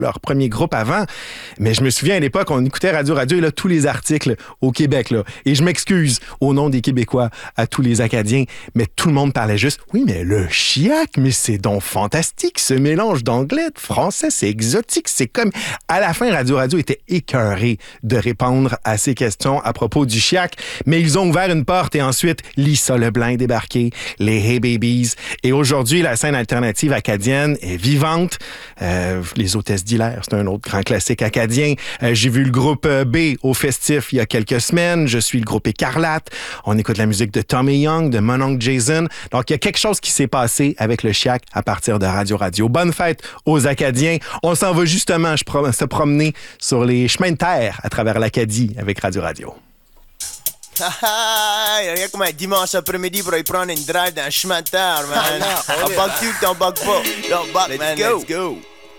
leur premier groupe avant. Mais je me souviens, à l'époque, on écoutait Radio-Radio et là, tous les articles au Québec. Là. Et je m'excuse au nom des Québécois à tous les Acadiens, mais tout le monde parlait juste « Oui, mais le chiac, mais c'est donc fantastique, ce mélange d'anglais, de français, c'est exotique, c'est comme... » À la fin, Radio-Radio était écœuré de répondre à ces questions à propos du chiac, mais ils ont ouvert une porte et ensuite, Lisa Leblanc est débarquée, les Hey Babies. Et aujourd'hui, la scène alternative acadienne est vivante. Les Hôtesses d'Hilaire, c'est un autre grand classique acadien. J'ai vu le groupe B au Festif il y a quelques semaines. Je suis le groupe Écarlate. On écoute la musique de Tommy Young, de mon oncle Jason. Donc, il y a quelque chose qui s'est passé avec le chiac à partir de Radio-Radio. Bonne fête aux Acadiens. On s'en va justement se promener sur les chemins de terre à travers l'Acadie avec Radio-Radio. Rien comme un dimanche après-midi pour y prendre une drive dans un chemin de terre, man. Un bac tu, t'en bac pas. Yo, bac, man, let's go.